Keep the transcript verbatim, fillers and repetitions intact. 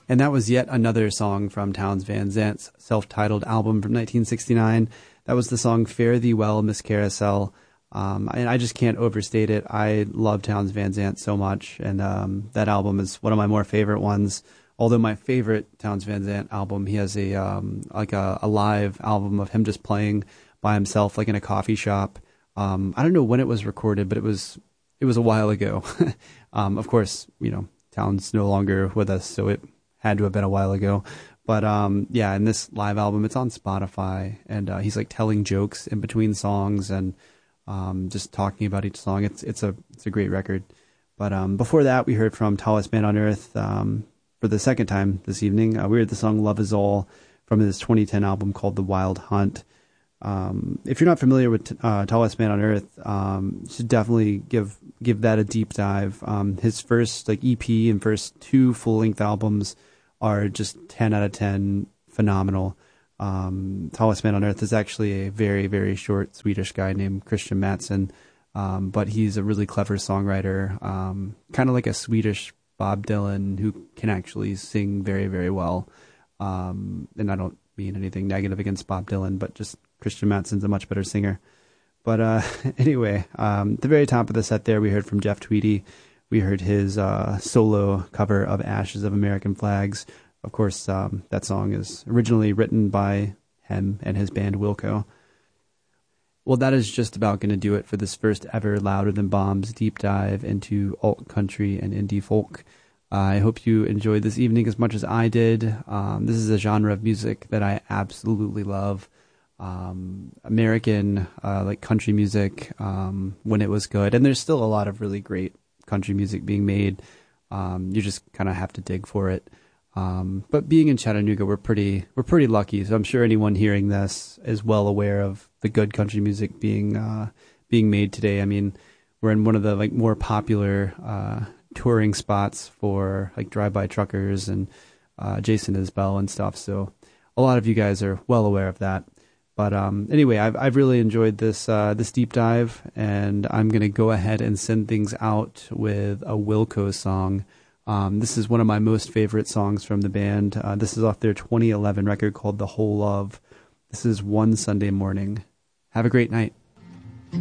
And that was yet another song from Townes Van Zant's self-titled album from nineteen sixty-nine. That was the song Fare Thee Well, Miss Carousel. Um, and I just can't overstate it. I love Townes Van Zant so much, and um, that album is one of my more favorite ones. Although my favorite Townes Van Zant album, he has a um, like a, a live album of him just playing by himself, like in a coffee shop. Um, I don't know when it was recorded, but it was it was a while ago. um, of course, you know, Townes no longer with us, so it had to have been a while ago. But um, yeah, in this live album, it's on Spotify, and uh, he's like telling jokes in between songs and um, just talking about each song. It's it's a it's a great record. But um, before that, we heard from Tallest Man on Earth um, for the second time this evening. Uh, we heard the song "Love Is All" from his twenty ten album called "The Wild Hunt." Um, if you're not familiar with uh, Tallest Man on Earth, um, you should definitely give give that a deep dive. Um, his first like E P and first two full length albums are just ten out of ten phenomenal. Um, Tallest Man on Earth is actually a very, very short Swedish guy named Christian Mattsson, um, but he's a really clever songwriter, um, kind of like a Swedish Bob Dylan who can actually sing very, very well. Um, and I don't mean anything negative against Bob Dylan, but just Christian Mattsson's a much better singer. But uh, anyway, um, at the very top of the set there, we heard from Jeff Tweedy. We heard his uh, solo cover of Ashes of American Flags. Of course, um, that song is originally written by him and his band Wilco. Well, that is just about going to do it for this first ever Louder Than Bombs deep dive into alt country and indie folk. Uh, I hope you enjoyed this evening as much as I did. Um, this is a genre of music that I absolutely love. Um, American, uh, like country music, um, when it was good. And there's still a lot of really great country music being made. Um, you just kind of have to dig for it. Um, but being in Chattanooga, we're pretty, we're pretty lucky. So I'm sure anyone hearing this is well aware of the good country music being, uh, being made today. I mean, we're in one of the like more popular, uh, touring spots for like drive-by truckers and, uh, Jason Isbell and stuff. So a lot of you guys are well aware of that. But um, anyway, I've I've really enjoyed this uh, this deep dive, and I'm gonna go ahead and send things out with a Wilco song. Um, this is one of my most favorite songs from the band. Uh, this is off their twenty eleven record called "The Whole Love." This is "One Sunday Morning." Have a great night.